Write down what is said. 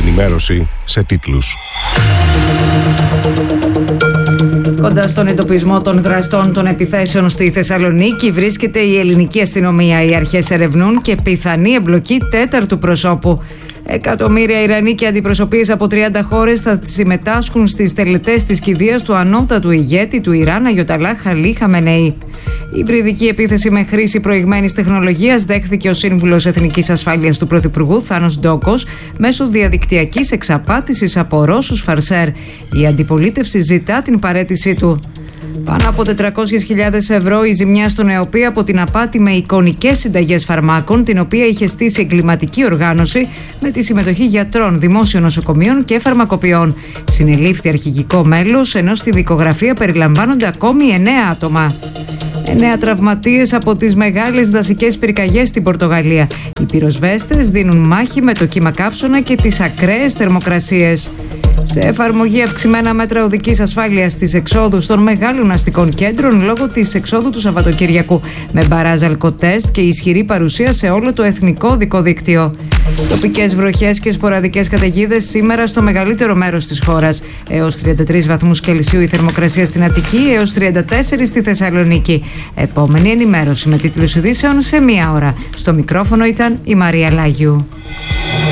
ενημέρωση σε τίτλους. Κοντά στον εντοπισμό των δραστών των επιθέσεων στη Θεσσαλονίκη βρίσκεται η ελληνική αστυνομία. Οι αρχές ερευνούν και πιθανή εμπλοκή τέταρτου προσώπου. Εκατομμύρια Ιρανοί και αντιπροσωπείες από 30 χώρες θα συμμετάσχουν στις τελετές της κηδείας του ανώτατου ηγέτη του Ιράν, Αγιοταλάχ Αλί Χαμενεή. Η υβριδική επίθεση με χρήση προηγμένης τεχνολογίας δέχθηκε ο σύμβουλος Εθνικής Ασφάλειας του Πρωθυπουργού Θάνος Ντόκος μέσω διαδικτυακής εξαπάτησης από Ρώσους φαρσέρ. Η αντιπολίτευση ζητά την παραίτησή του. Πάνω από 400.000 ευρώ η ζημιά στον ΕΟΠΗ από την απάτη με εικονικές συνταγές φαρμάκων, την οποία είχε στήσει εγκληματική οργάνωση με τη συμμετοχή γιατρών, δημόσιων νοσοκομείων και φαρμακοποιών. Συνελήφθη αρχηγικό μέλος, ενώ στη δικογραφία περιλαμβάνονται ακόμη 9 άτομα. 9 τραυματίες από τις μεγάλες δασικές πυρκαγιές στην Πορτογαλία. Οι πυροσβέστες δίνουν μάχη με το κύμα καύσωνα και τις ακραίες θερμοκρασίες. Σε εφαρμογή αυξημένα μέτρα οδικής ασφάλειας στις εξόδους των μεγάλων αστικών κέντρων λόγω της εξόδου του Σαββατοκυριακού, με μπαράζ αλκοτέστ και ισχυρή παρουσία σε όλο το εθνικό οδικό δίκτυο. Τοπικές βροχές και σποραδικές καταιγίδες σήμερα στο μεγαλύτερο μέρος της χώρας. Έως 33 βαθμούς Κελσίου η θερμοκρασία στην Αττική, έως 34 στη Θεσσαλονίκη. Επόμενη ενημέρωση με τίτλους ειδήσεων σε 1 ώρα. Στο μικρόφωνο ήταν η Μαρία Λάγιου.